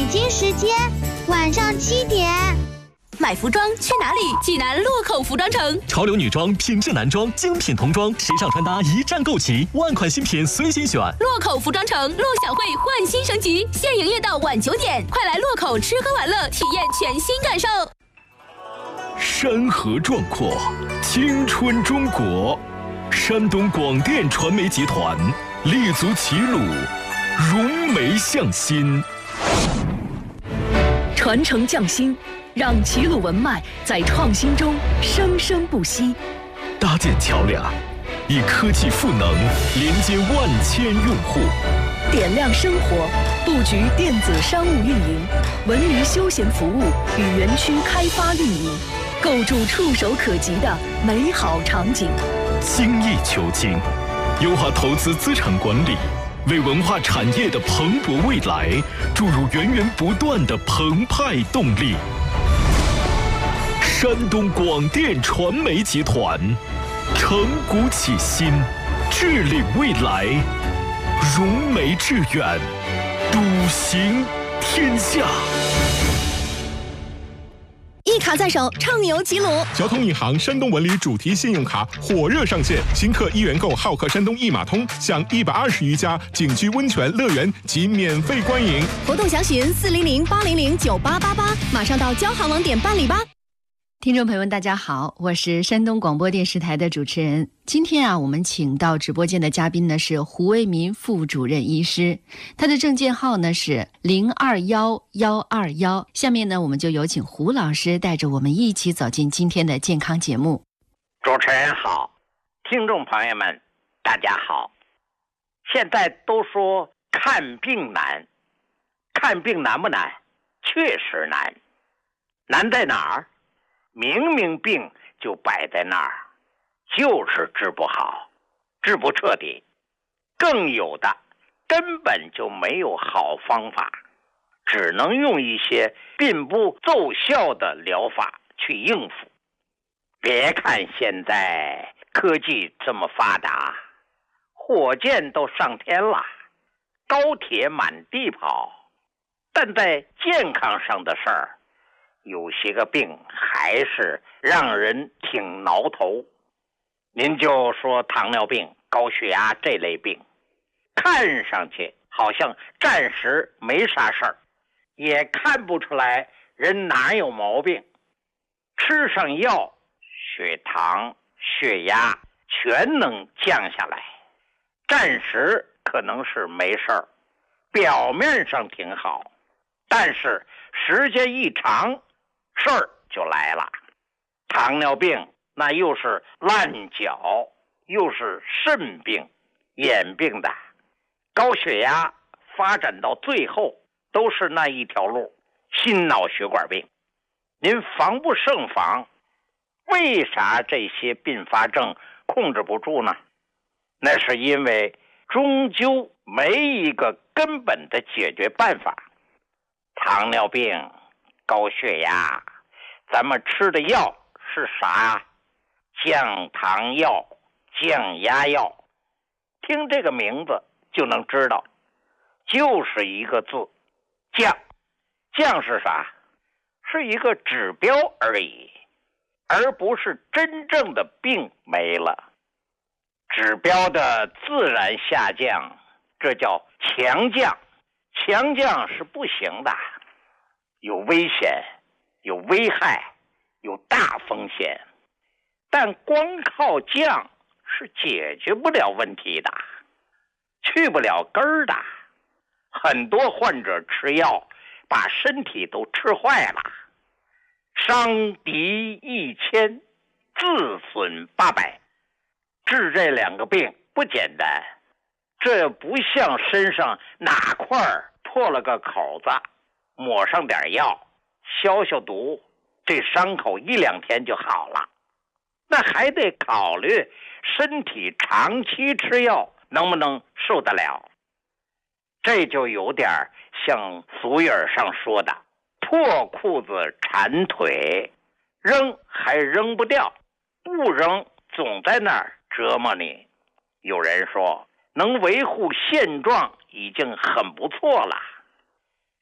京时间晚上7点。 买服装去哪里？济南洛口服装城， 潮流女装、品质男装、精品童装、时尚穿搭一站购齐，万款新品随心选。 洛口服装城，陆小慧焕新升级，现营业到晚9点，快来洛口吃喝玩乐，体验全新感受。 山河壮阔，青春中国。山东广电传媒集团立足齐鲁，融媒向心， 传承匠心，让齐鲁文脉在创新中生生不息。 搭建桥梁，以科技赋能连接万千用户。 点亮生活，布局电子商务运营、文娱休闲服务与园区开发运营，构筑触手可及的美好场景。 精益求精，优化投资资产管理，为文化产业的蓬勃未来注入源源不断的澎湃动力。山东广电传媒集团，承古启新，致力未来，融媒致远，笃行天下。 一卡在手，畅游齐鲁。 交通银行山东文旅主题信用卡火热上线，新客1元购好客山东一码通，享120余家景区温泉乐园及免费观影。 活动详询400-800-9888，马上到交行网点办理吧。 听众朋友们，大家好，我是山东广播电视台的主持人。今天我们请到直播间的嘉宾呢是胡为民副主任医师，他的证件号呢是021121。下面呢，我们就有请胡老师带着我们一起走进今天的健康节目。 主持人好，听众朋友们，大家好。现在都说看病难，看病难不难？确实难。难在哪儿？明明病就摆在那儿，就是治不好，治不彻底。更有的根本就没有好方法，只能用一些并不奏效的疗法去应付。别看现在科技这么发达，火箭都上天了，高铁满地跑，但在健康上的事儿，有些个病还是让人挺挠头。您就说糖尿病、高血压这类病，看上去好像暂时没啥事儿，也看不出来人哪有毛病。吃上药，血糖、血压全能降下来，暂时可能是没事儿，表面上挺好，但是时间一长，事儿就来了。糖尿病那又是烂脚，又是肾病、眼病的。高血压发展到最后都是那一条路，心脑血管病。您防不胜防，为啥这些并发症控制不住呢？那是因为终究没一个根本的解决办法。糖尿病、高血压，咱们吃的药是啥？降糖药、降压药，听这个名字就能知道，就是一个字，降。降是啥？是一个指标而已，而不是真正的病没了。指标的自然下降，这叫强降。强降是不行的，有危险，有危害，有大风险。但光靠降是解决不了问题的，去不了根儿的。很多患者吃药把身体都吃坏了，伤敌1000，自损800。治这2个病不简单，这不像身上哪块破了个口子，抹上点药消消毒，这伤口1、2天就好了。那还得考虑身体长期吃药能不能受得了。这就有点像俗语上说的破裤子缠腿，扔还扔不掉，不扔总在那儿折磨你。有人说能维护现状已经很不错了。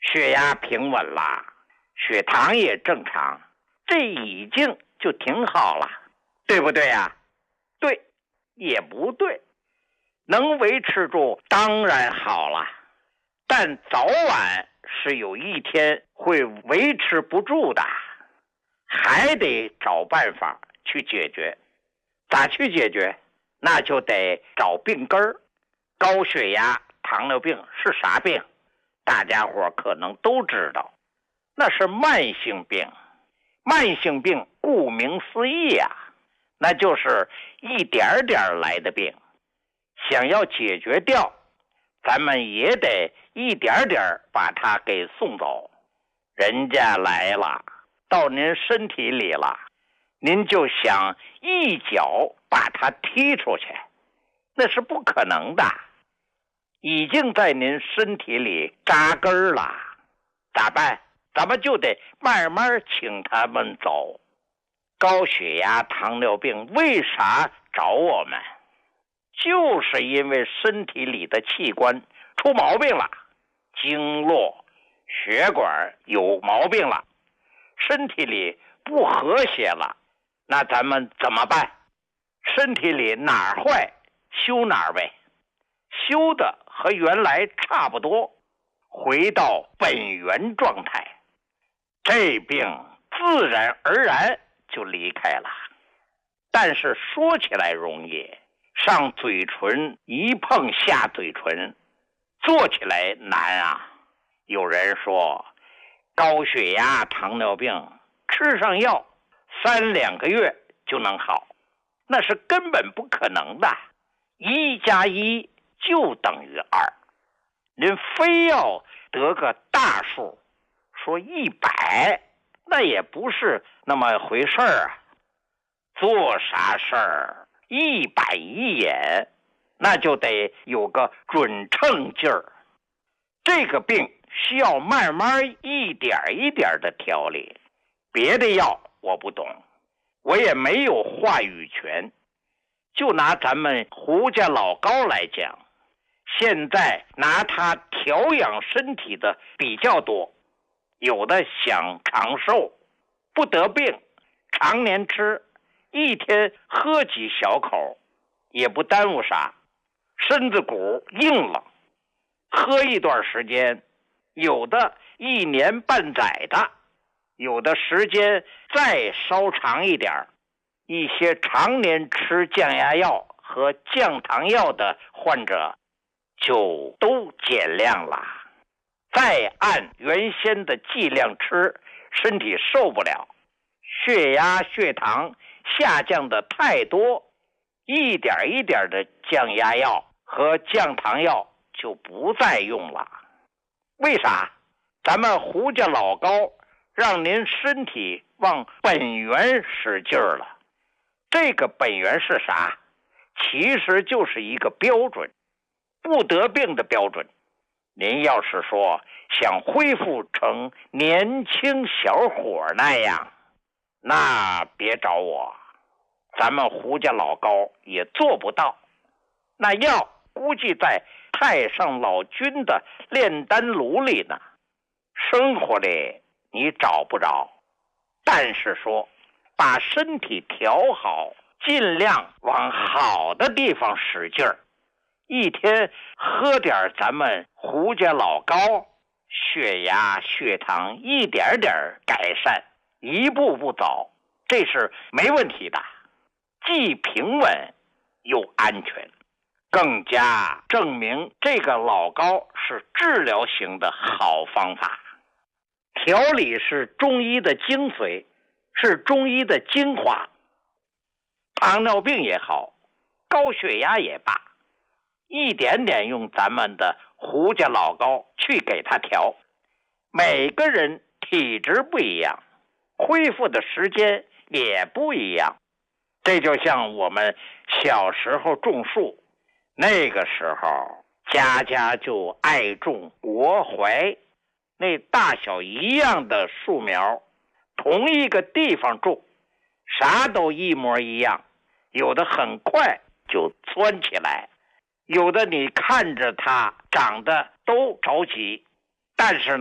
血压平稳了，血糖也正常，这已经就挺好了，对不对呀？对，也不对。能维持住当然好了，但早晚是有一天会维持不住的，还得找办法去解决。咋去解决？那就得找病根儿。高血压、糖尿病是啥病？大家伙可能都知道，那是慢性病。慢性病顾名思义呀，那就是一点点来的病。想要解决掉，咱们也得一点点把它给送走。人家来了，到您身体里了，您就想一脚把它踢出去，那是不可能的。已经在您身体里扎根了，咋办？咱们就得慢慢请他们走。高血压、糖尿病为啥找我们？就是因为身体里的器官出毛病了，经络、血管有毛病了，身体里不和谐了，那咱们怎么办？身体里哪儿坏修哪儿呗，修的和原来差不多，回到本源状态，这病自然而然就离开了。但是说起来容易，上嘴唇一碰下嘴唇，做起来难啊。有人说高血压、糖尿病吃上药3-2个月就能好，那是根本不可能的。1加1就等于2，您非要得个大数，说100，那也不是那么回事儿啊。做啥事儿一板一眼，那就得有个准称劲儿。这个病需要慢慢一点一点的调理，别的药我不懂，我也没有话语权。就拿咱们胡家老高来讲，现在拿它调养身体的比较多，有的想长寿，不得病，常年吃，一天喝几小口，也不耽误啥，身子骨硬了，喝一段时间，有的1年半载的，有的时间再稍长一点。一些常年吃降压药和降糖药的患者就都减量了，再按原先的剂量吃，身体受不了，血压血糖下降的太多，一点一点的降压药和降糖药就不再用了。为啥？咱们胡家老高让您身体往本源使劲儿了。这个本源是啥？其实就是一个标准，不得病的标准。您要是说想恢复成年轻小伙那样，那别找我，咱们胡家老高也做不到。那药估计在太上老君的炼丹炉里呢，生活里你找不着。但是说把身体调好，尽量往好的地方使劲儿，一天喝点咱们胡家老高，血压血糖一点点改善，一步步走，这是没问题的，既平稳又安全，更加证明这个老高是治疗型的好方法。调理是中医的精髓，是中医的精华。糖尿病也好，高血压也罢，一点点用咱们的胡家老高去给他调。每个人体质不一样，恢复的时间也不一样。这就像我们小时候种树，那个时候家家就爱种国槐，那大小一样的树苗，同一个地方种，啥都一模一样，有的很快就蹿起来，有的你看着它长得都着急，但是呢，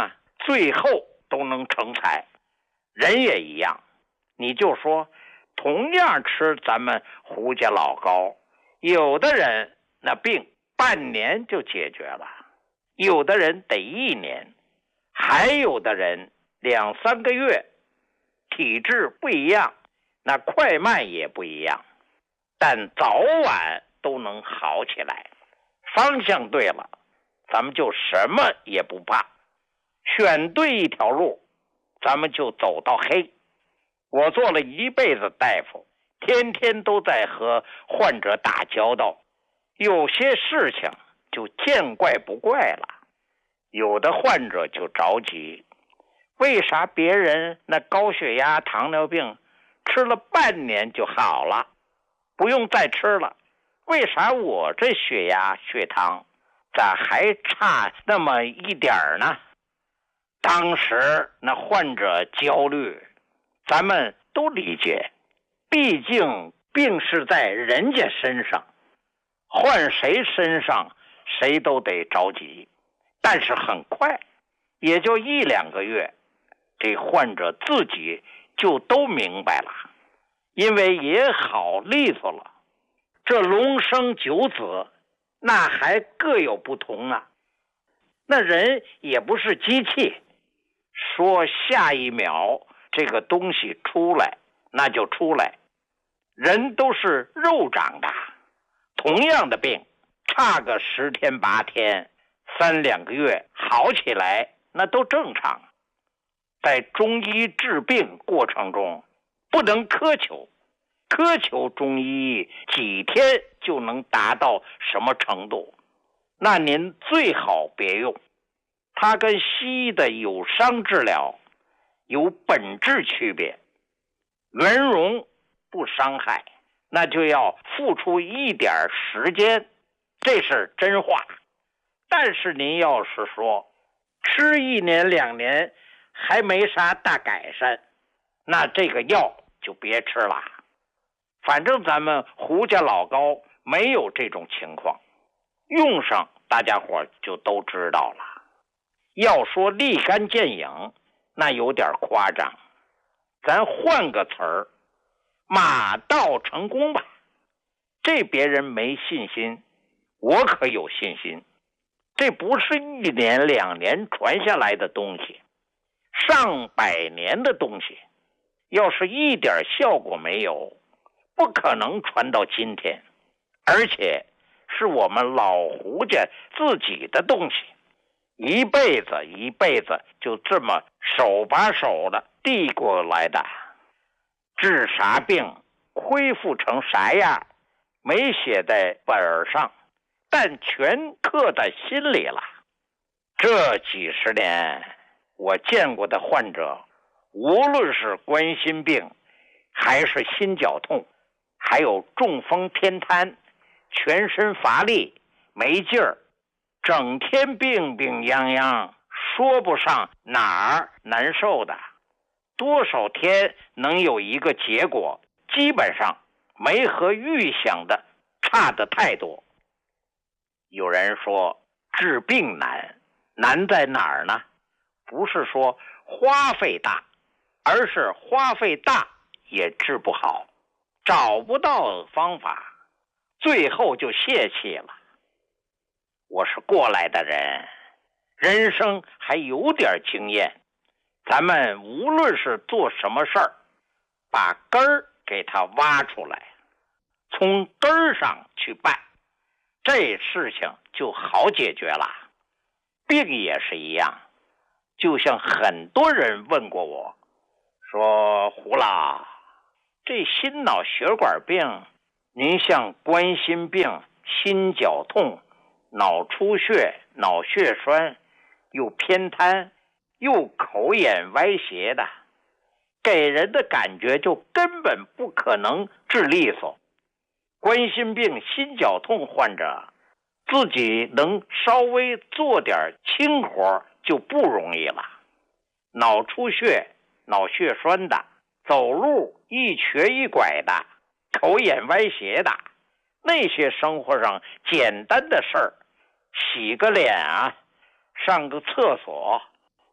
最后都能成才。人也一样，你就说同样吃咱们胡家老膏，有的人那病半年就解决了，有的人得1年，还有的人2、3个月，体质不一样，那快慢也不一样，但早晚都能好起来。方向对了，咱们就什么也不怕，选对一条路，咱们就走到黑。我做了一辈子大夫，天天都在和患者打交道，有些事情就见怪不怪了。有的患者就着急，为啥别人那高血压、糖尿病吃了半年就好了，不用再吃了，为啥我这血压、血糖咋还差那么一点呢？当时那患者焦虑，咱们都理解，毕竟病是在人家身上，换谁身上谁都得着急。但是很快，也就1、2个月，这患者自己就都明白了，因为也好利索了。这龙生9子，那还各有不同啊。那人也不是机器，说下一秒这个东西出来，那就出来。人都是肉长的，同样的病，差个10天8天、3、2个月好起来，那都正常。在中医治病过程中，不能苛求中医几天就能达到什么程度，那您最好别用。它跟西医的有伤治疗有本质区别，圆融不伤害，那就要付出一点时间，这是真话。但是您要是说吃1年2年还没啥大改善，那这个药就别吃了。反正咱们胡家老膏没有这种情况，用上大家伙就都知道了。要说立竿见影，那有点夸张，咱换个词儿，马到成功吧。这别人没信心，我可有信心。这不是1年2年传下来的东西，上百年的东西，要是一点效果没有，不可能传到今天，而且是我们老胡家自己的东西，一辈子就这么手把手的递过来的。治啥病，恢复成啥样，没写在本上，但全刻在心里了。这几十年我见过的患者，无论是冠心病还是心绞痛，还有中风偏瘫，全身乏力没劲儿，整天病病殃殃，说不上哪儿难受的，多少天能有一个结果，基本上没和预想的差得太多。有人说治病难，难在哪儿呢？不是说花费大，而是花费大也治不好，找不到方法，最后就泄气了。我是过来的人，人生还有点经验，咱们无论是做什么事儿，把根儿给它挖出来，从根儿上去办，这事情就好解决了。病也是一样，就像很多人问过我，说胡老，这心脑血管病，您像冠心病、心绞痛、脑出血、脑血栓，又偏瘫，又口眼歪斜的，给人的感觉就根本不可能治利索。冠心病、心绞痛患者自己能稍微做点轻活就不容易了。脑出血、脑血栓的，走路一瘸一拐的，口眼歪斜的，那些生活上简单的事儿，洗个脸啊，上个厕所，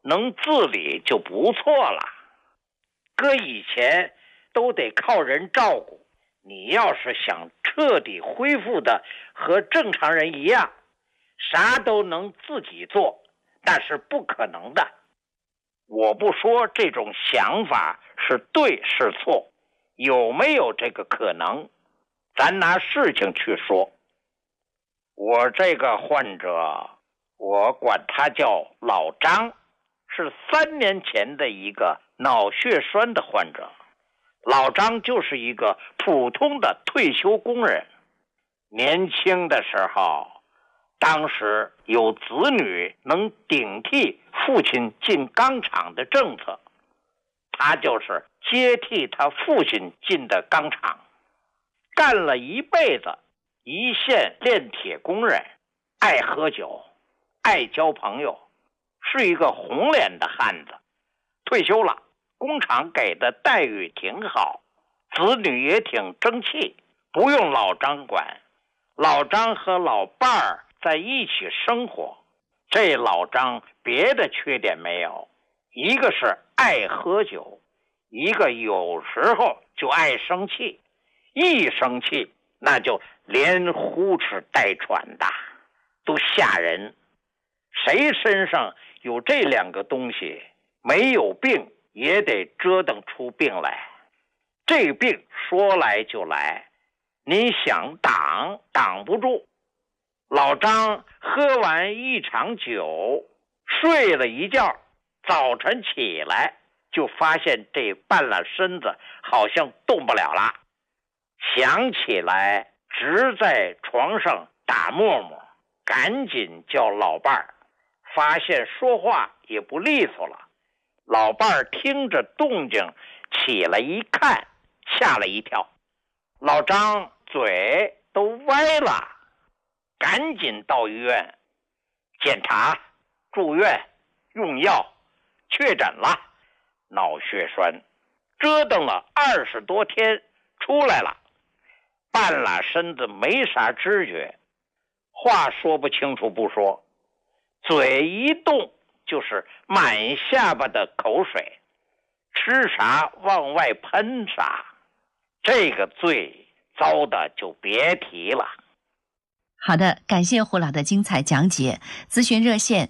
能自理就不错了。搁以前都得靠人照顾，你要是想彻底恢复的和正常人一样，啥都能自己做，那是不可能的。我不说这种想法是对是错，有没有这个可能，咱拿事情去说。我这个患者，我管他叫老张，是3年前的一个脑血栓的患者。老张就是一个普通的退休工人，年轻的时候，当时有子女能顶替父亲进钢厂的政策，他就是接替他父亲进的钢厂，干了一辈子一线炼铁工人，爱喝酒，爱交朋友，是一个红脸的汉子。退休了，工厂给的待遇挺好，子女也挺争气，不用老张管。老张和老伴儿在一起生活，这老张别的缺点没有，一个是爱喝酒，一个有时候就爱生气，一生气那就连呼哧带喘的，都吓人。谁身上有这2个东西，没有病也得折腾出病来。这病说来就来，你想挡挡不住。老张喝完一场酒，睡了一觉，早晨起来就发现这半拉身子好像动不了了，想起来直在床上打沫沫，赶紧叫老伴儿，发现说话也不利索了。老伴儿听着动静起来一看，吓了一跳，老张嘴都歪了，赶紧到医院检查、住院、用药，确诊了脑血栓，折腾了20多天出来了，半拉身子没啥知觉，话说不清楚不说，嘴一动就是满下巴的口水，吃啥往外喷啥，这个最糟的就别提了。 好的，感谢胡老的精彩讲解。咨询热线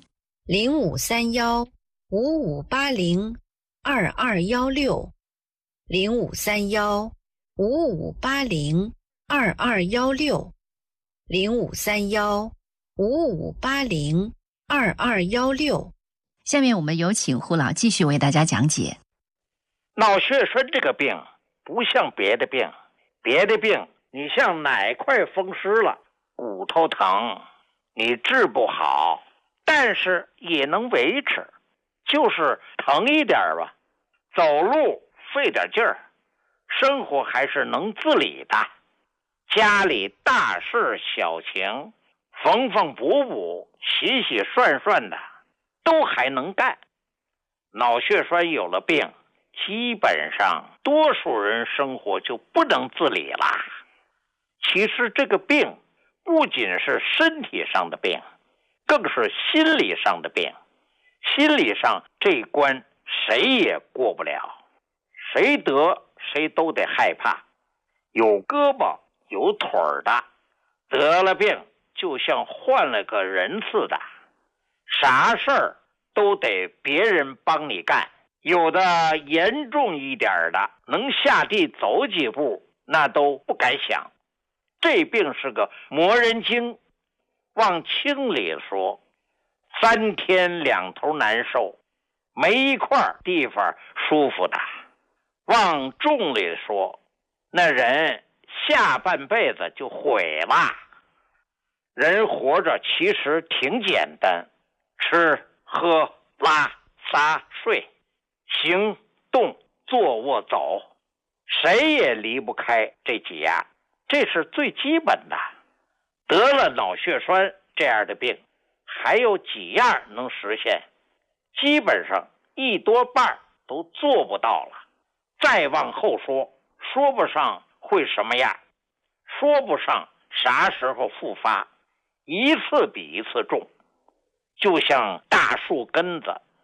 053155802216，053155802216。 下面我们有请胡老继续为大家讲解。 脑血栓这个病不像别的病，别的病你像哪块风湿了，骨头疼，你治不好，但是也能维持，就是疼一点吧，走路费点劲儿，生活还是能自理的，家里大事小情，缝缝补补，洗洗涮涮的，都还能干。脑血栓有了病，基本上多数人生活就不能自理了。其实这个病不仅是身体上的病，更是心理上的病。心理上这一关谁也过不了，谁得谁都得害怕。有胳膊有腿的，得了病就像换了个人似的，啥事儿都得别人帮你干。有的严重一点的，能下地走几步那都不敢想。这病是个磨人精，往轻里说，3天2头难受，没一块地方舒服的。往重里说，那人下半辈子就毁了。人活着其实挺简单，吃喝拉撒睡，行动坐卧走，谁也离不开这几样，这是最基本的。得了脑血栓这样的病，还有几样能实现，基本上一多半都做不到了。再往后说，说不上会什么样，说不上啥时候复发，一次比一次重，就像大树根子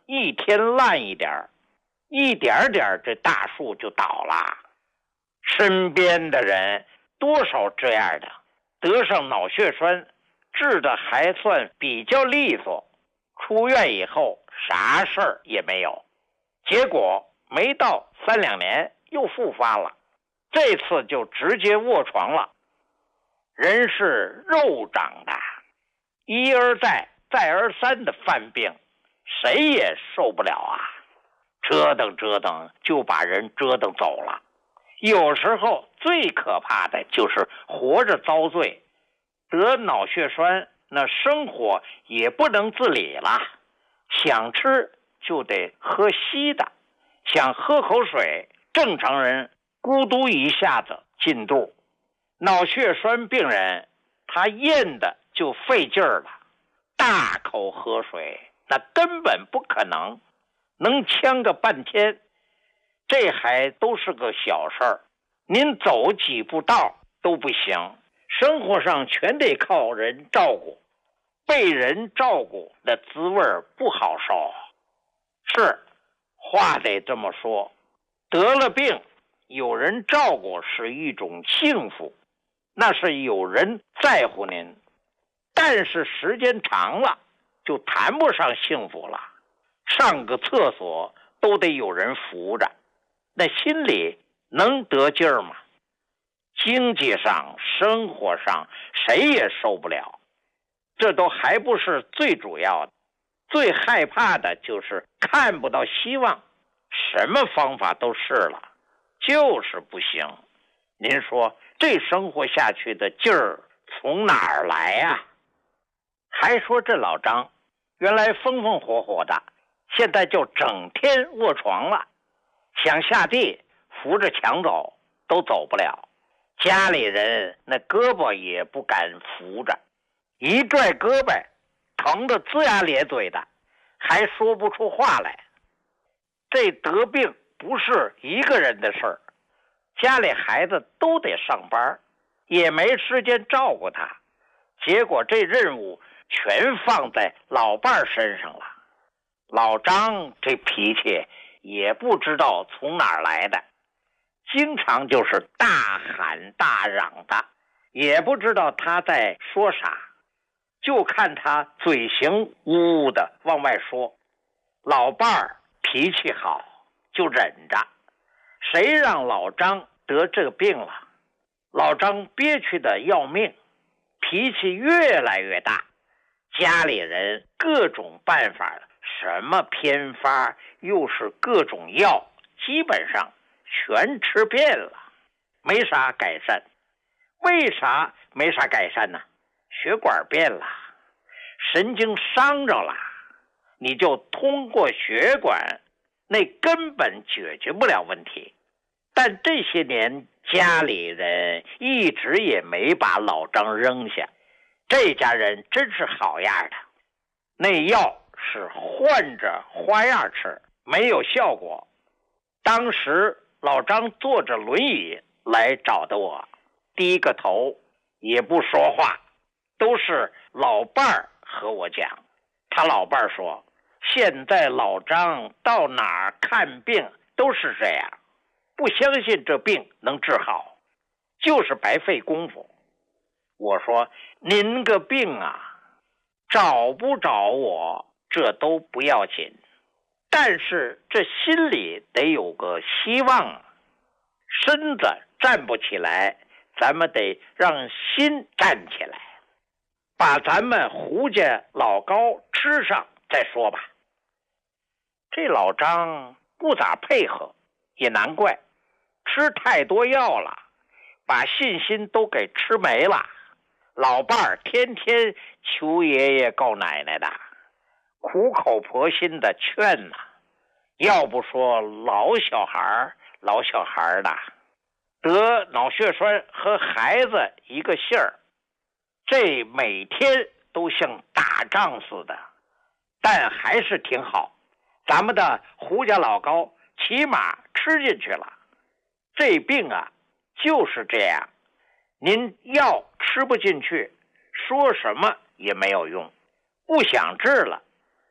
一天烂一点，一点点这大树就倒了。身边的人多少这样的，得上脑血栓，治的还算比较利索，出院以后啥事儿也没有，结果没到3、2年又复发了，这次就直接卧床了。人是肉长的，一而再再而三的犯病，谁也受不了啊，折腾折腾就把人折腾走了。有时候最可怕的就是活着遭罪，得脑血栓，那生活也不能自理了，想吃就得喝稀的，想喝口水，正常人咕嘟一下子进肚。脑血栓病人他咽的就费劲儿了，大口喝水那根本不可能，能呛个半天。这还都是个小事儿，您走几步道都不行，生活上全得靠人照顾，被人照顾的滋味不好受。是，话得这么说，得了病有人照顾是一种幸福，那是有人在乎您，但是时间长了就谈不上幸福了，上个厕所都得有人扶着，那心里能得劲儿吗？经济上生活上谁也受不了，这都还不是最主要的，最害怕的就是看不到希望，什么方法都试了就是不行。您说这生活下去的劲儿从哪儿来呀？还说这老张原来风风火火的，现在就整天卧床了，想下地扶着墙走都走不了，家里人那胳膊也不敢扶着，一拽胳膊疼得龇牙咧嘴的，还说不出话来。这得病不是一个人的事儿，家里孩子都得上班，也没时间照顾他，结果这任务全放在老伴身上了。老张这脾气也不知道从哪儿来的，经常就是大喊大嚷的，也不知道他在说啥，就看他嘴型呜呜的往外说。老伴儿脾气好就忍着，谁让老张得这个病了，老张憋屈的要命，脾气越来越大，家里人各种办法，什么偏方又是各种药，基本上全吃遍了，没啥改善。为啥没啥改善呢？血管变了，神经伤着了，你就通过血管，那根本解决不了问题。但这些年家里人一直也没把老张扔下，这家人真是好样的，那药是换着花样吃，没有效果。当时老张坐着轮椅来找的我，低个头也不说话，都是老伴儿和我讲。他老伴儿说，现在老张到哪儿看病都是这样，不相信这病能治好，就是白费功夫。我说，您个病啊，找不找我这都不要紧，但是这心里得有个希望，身子站不起来，咱们得让心站起来，把咱们胡家老高吃上再说吧。这老张不咋配合，也难怪，吃太多药了，把信心都给吃没了。老伴儿天天求爷爷告奶奶的，苦口婆心的劝呐，要不说老小孩的得脑血栓和孩子一个姓儿，这每天都像打仗似的，但还是挺好。咱们的胡家老高起码吃进去了。这病啊就是这样，您药吃不进去，说什么也没有用，不想治了，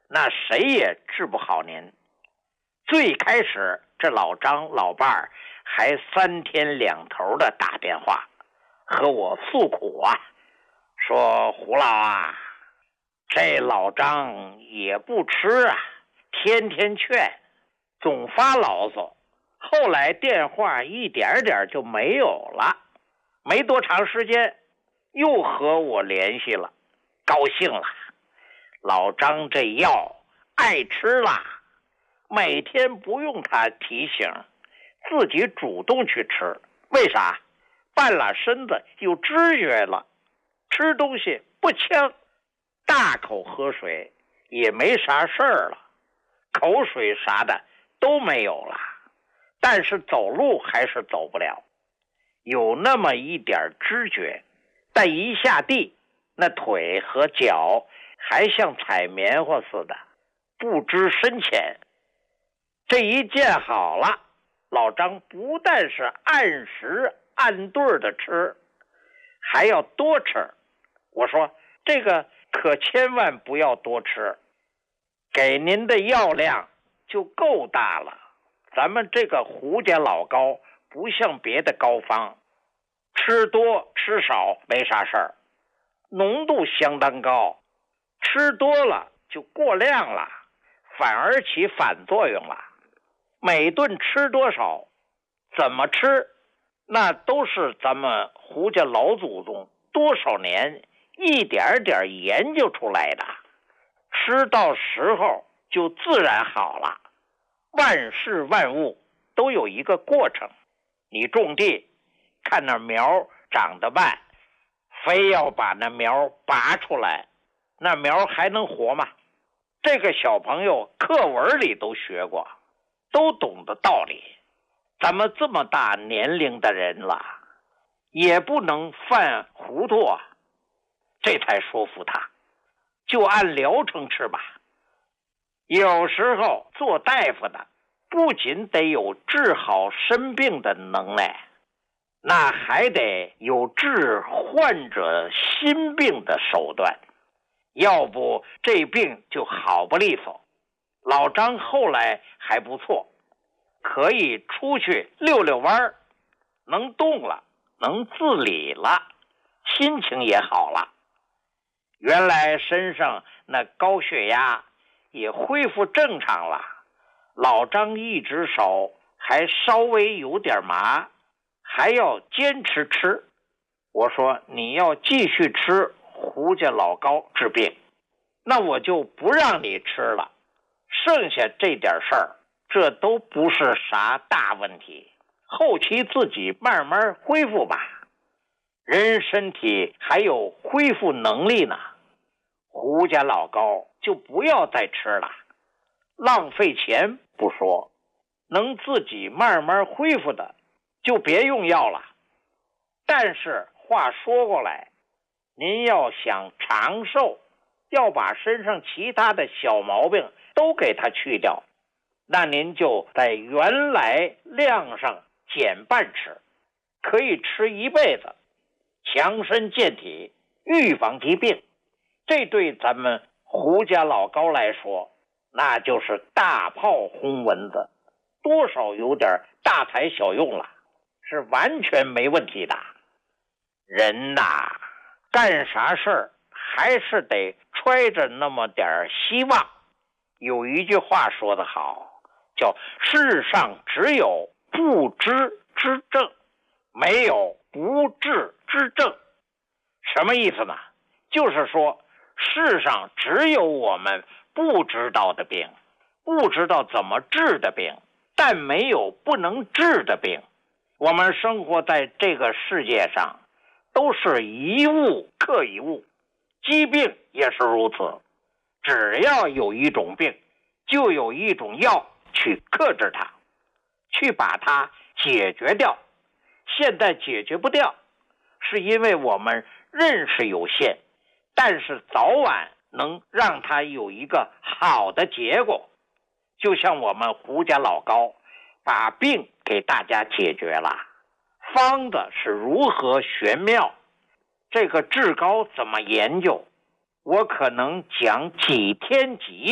那谁也治不好您。最开始这老张老伴儿还3天2头的打电话和我诉苦啊，说胡老啊，这老张也不吃啊，天天劝，总发牢骚，后来电话一点点就没有了。没多长时间又和我联系了，高兴了，老张这药爱吃了，每天不用他提醒，自己主动去吃。为啥？半拉身子有知觉了，吃东西不呛，大口喝水也没啥事儿了，口水啥的都没有了，但是走路还是走不了，有那么一点知觉，但一下地那腿和脚还像踩棉花似的，不知深浅。这一见好了，老张不但是按时按对的吃，还要多吃。我说这个可千万不要多吃，给您的药量就够大了。咱们这个胡家老膏不像别的膏方，吃多吃少没啥事儿，浓度相当高，吃多了就过量了，反而起反作用了。每顿吃多少，怎么吃，那都是咱们胡家老祖宗多少年一点点研究出来的，吃到时候就自然好了。万事万物都有一个过程，你种地看那苗长得慢，非要把那苗拔出来，那苗还能活吗？这个小朋友课文里都学过，都懂得道理。咱们这么大年龄的人了，也不能犯糊涂啊。这才说服他，就按疗程吃吧。有时候做大夫的不仅得有治好生病的能耐，那还得有治患者心病的手段，要不这病就好不利索。老张后来还不错，可以出去溜溜弯，能动了，能自理了，心情也好了。原来身上那高血压也恢复正常了，老张一只手还稍微有点麻，还要坚持吃。我说你要继续吃胡家老膏治病，那我就不让你吃了，剩下这点事儿，这都不是啥大问题，后期自己慢慢恢复吧。人身体还有恢复能力呢，胡家老膏就不要再吃了，浪费钱不说，能自己慢慢恢复的就别用药了。但是话说过来，您要想长寿，要把身上其他的小毛病都给它去掉，那您就在原来量上减半吃，可以吃一辈子，强身健体，预防疾病。这对咱们胡家老膏来说，那就是大炮轰蚊子，多少有点大材小用了，是完全没问题的。人呐，干啥事儿还是得揣着那么点希望。有一句话说得好，叫世上只有不知之症，没有不治之症。什么意思呢？就是说世上只有我们不知道的病，不知道怎么治的病，但没有不能治的病。我们生活在这个世界上，都是一物克一物，疾病也是如此。只要有一种病，就有一种药去克制它，去把它解决掉。现在解决不掉，是因为我们认识有限，但是早晚能让它有一个好的结果。就像我们胡家老膏把病给大家解决了，方子是如何玄妙，这个治膏怎么研究，我可能讲几天几夜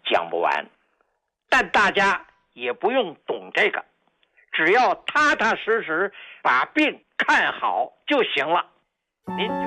讲不完。但大家也不用懂这个，只要踏踏实实把病看好就行了。您就